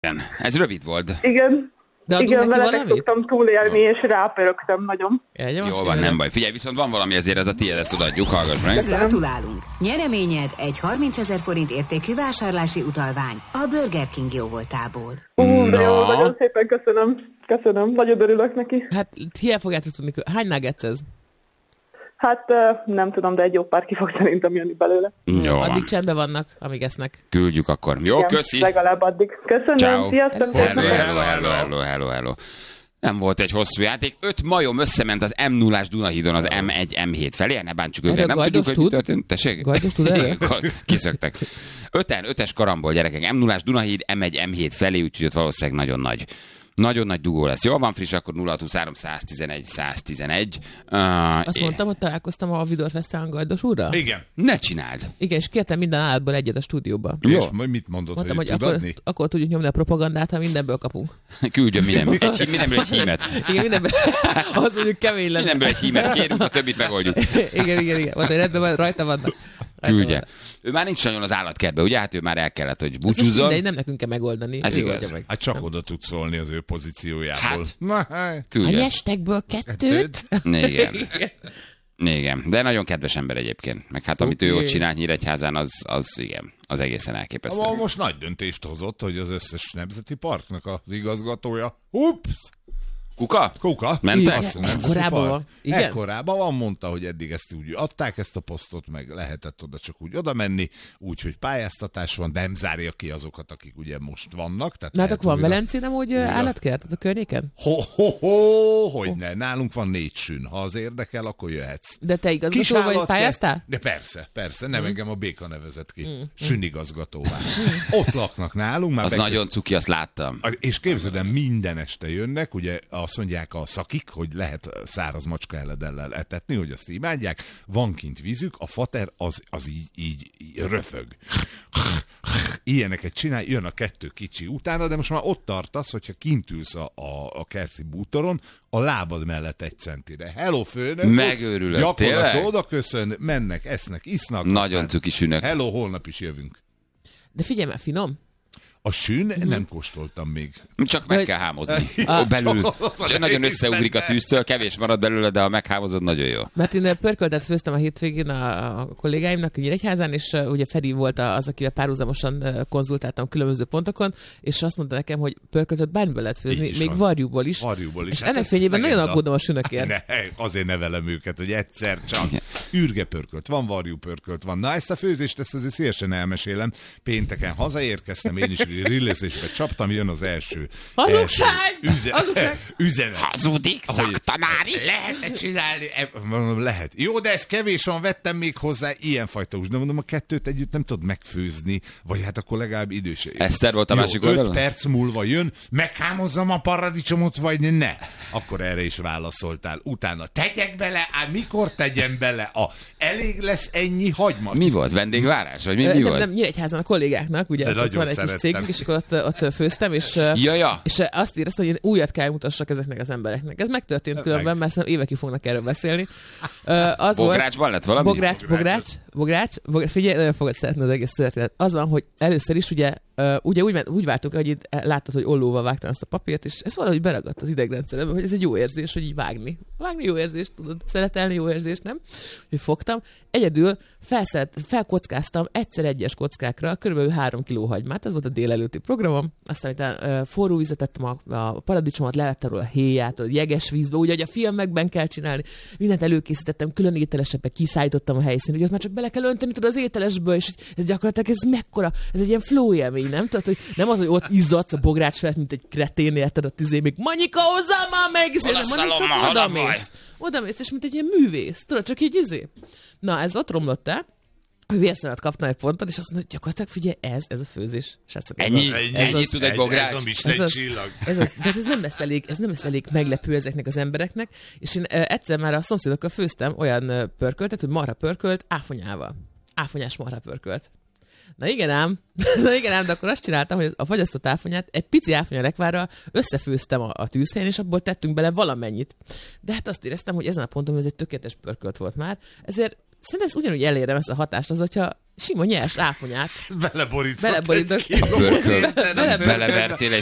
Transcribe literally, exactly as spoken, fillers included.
Igen, ez rövid volt. Igen. Igen, veletek szoktam túlélni, és rápörögtem nagyon. Jó van, nem baj. Figyelj, viszont van valami, ezért ez a tiéd, ezt odaadjuk, hallgass meg. Gratulálunk! Nyereményed egy harmincezer forint értékű vásárlási utalvány a Burger King jóvoltából. Ú, de jó, nagyon szépen köszönöm. Köszönöm, nagyon örülök neki. Hát, hiába fogjátok tudni, hány nuggets ez? Hát nem tudom, de egy jó pár ki fog szerintem jönni belőle. Jó, addig van. csendben vannak, amíg esznek. Küldjük akkor. Jó, igen, köszi. Legalább addig. Köszönöm, ciao. Sziasztok. Hello, hello, hello, hello, hello, hello. Nem volt egy hosszú játék. Öt majom összement az em nullás Dunahídon az em egy em hét felé. Ne bántsuk őket. Nem tudjuk, hogy mi történt. Tessék? Gajdos tud erre? Kiszöktek. Öten, ötes karambol, gyerekek. em nullás Dunahíd, em egy em hét felé, úgyhogy ott valószínűleg nagyon nagy. Nagyon nagy dugó lesz. Jól van, friss, akkor nulla huszonhárom száztizenegy száztizenegy. Uh, Azt mondtam, hogy találkoztam a Vidor Fesztiválon Gajdos úrral? Igen. Ne csináld. Igen, és kértem minden állatból egyet a stúdióba. Jó. És mit mondod, mondtam, hogy, hogy tud akkor, adni? akkor tudjuk nyomni a propagandát, ha mindenből kapunk. Küldjön mindenből egy, mindenből egy hímet. Igen, mindenből. Az mondjuk kemény lenne. Mindenből egy hímet kérünk, a többit megoldjuk. Igen, igen, igen. Mondta, rendben van, rajta vannak. Küldje. Ő már nincs nagyon az állatkertbe, ugye? Hát ő már el kellett, hogy búcsúzzon. Mindegy, nem nekünk kell megoldani. Ez igaz. Hát csak nem. Oda tudsz szólni az ő pozíciójából. Hát, a küldje. nyestekből kettőt. Igen. Igen. De nagyon kedves ember egyébként. Meg hát amit okay. ő ott csinált Nyíregyházán, az, az igen, az egészen elképesztő. Most nagy döntést hozott, hogy az összes nemzeti parknak az igazgatója. Ups! Kuka? Kuka. Mentek? Ekkorában van. Igen? Ekkorában van, mondta, hogy eddig ezt úgy adták ezt a posztot, meg lehetett oda csak úgy oda menni, úgyhogy pályáztatás van, de nem zárja ki azokat, akik ugye most vannak. Tehát na, hát van Velencén amúgy állatkert a környéken? Ho-ho-ho, hogy ne. Nálunk van négy sün. Ha az érdekel, akkor jöhetsz. De te igazgató vagy, pályáztál? De persze, persze. Nem, mm. engem a Béka nevezett ki. Mm. Sünigazgatóvá. Ott laknak nálunk. Már az bekö... nagyon cuki, azt láttam. És képzeld el, minden este jönnek, ugye azt mondják a szakik, hogy lehet száraz macska eledellel etetni, hogy azt imádják. Van kint vízük, a fater az, az így, így, így röfög. Ilyeneket csinál, jön a kettő kicsi utána, de most már ott tartasz, hogyha kint ülsz a, a, a kerti bútoron, a lábad mellett egy centire. Hello, főnök! Megőrülök, tényleg? Oda köszön, mennek, esznek, isznak. Nagyon cuki sünök. Hello, holnap is jövünk. De figyelj már, finom. A sün uh-huh. nem kóstoltam még. Csak meg kell hámozni. A belül. Csak nagyon összeugrik a tűztől, kevés marad belőle, de ha meghámozod, nagyon jó. Mert én pörköltet főztem a hétvégén a, a kollégáimnak Nyíregyházán, és uh, ugye Feri volt az, akivel párhuzamosan uh, konzultáltam különböző pontokon, és azt mondta nekem, hogy pörköltet bármiből lehet főzni, még van. varjúból is. Varjúból is. És hát ennek fényében nagyon aggódom a sünökért. Ne, azért nevelem őket, hogy egyszer csak űrge pörkölt, van varjú pörkölt, van. Na, ezt a főzést, ezt azért szívesen elmesélem. Pénteken hazaérkeztem, én is rillezésbe csaptam, jön az első. Hazugság! Üze- Hazugság! Üzenet. Hazudik, szaktanári! Lehet csinálni? Mondom, lehet. Jó, de ez kevés van, vettem még hozzá ilyenfajta hús. De mondom, a kettőt együtt nem tudod megfőzni, vagy hát akkor legalább idős. Eszter volt a jó, másik oldalon? öt perc múlva jön, meghámozzam a paradicsomot, vagy ne? Akkor erre is válaszoltál. Utána tegyek bele, á, mikor tegyem bele? A, elég lesz ennyi hagymat? Mi volt? Vendégvárás? Vagy mi, mi nem, volt? Nem, Nyíregyházan a kollégáknak, ugye de ott van egy kis cégünk, és akkor ott, ott főztem, és, ja, ja. és azt éreztem, hogy én újat kell mutassak ezeknek az embereknek. Ez megtörtént de különben, meg. Mert évekig fognak erről beszélni. Az Bográcsban lett valami? Bogrács, bogrács, bogrács, bogrács, figyelj, nagyon fogod szeretni az egész történet. Az van, hogy először is ugye, uh, ugye úgy, úgy váltunk, hogy itt láttad, hogy ollóval vágtam azt a papírt, és ez valahogy beragadt az idegrendszerembe, hogy ez egy jó érzés, hogy így vágni. Vágni jó érzés, tudod, szeretelni jó érzés, nem? Úgyhogy fogtam. Egyedül felszelt, felkockáztam egyszer egyes kockákra körülbelül három kiló hagymát, ez volt a délelőtti programom, aztán utána uh, forró vizet tettem a, a paradicsomat, levettem róla a héját, a jeges vízbe, úgy, hogy a filmekben kell csinálni, mindent előkészítettem, külön ételesebbe kiszállítottam a helyszínre, hogy ott már csak bele kell önteni, tudod, az ételesből, és ez gyakorlatilag ez mekkora, ez egy ilyen flow élmény, nem? Tudod, hogy nem az, hogy ott izzadsz a bogrács felett, mint egy kretén, érted, ott izé még Manyika, hozzá már meg, hanem csak odamész. Odamész, és mint egy ilyen művész, tudod, csak így izé. Na, ez ott romlott el, hogy vérszemet kaptam egy ponton, és azt mondta, hogy gyakorlatilag figyelj, ez, ez a főzés. Srácok, ennyi, ez ennyi, ennyi tud egy bogrács. Ez a Michelin csillag. Ez az, de ez nem lesz elég, ez nem lesz elég meglepő ezeknek az embereknek, és én uh, egyszer már a szomszédokkal főztem olyan uh, pörköltet, hogy marha pörkölt áfonyával. Áfonyás marha pörkölt. Na igen ám, na igen ám, de akkor azt csináltam, hogy a fagyasztott áfonyát egy pici áfonya lekvárral összefőztem a, a tűzhelyen, és abból tettünk bele valamennyit. De hát azt éreztem, hogy ezen a ponton ez egy tökéletes pörkölt volt már, ezért szerintem ez ugyanúgy elérem ezt a hatást, az, hogyha sima nyers áfonyát. Beleborított Beleborított. egy kiló. Belevertél egy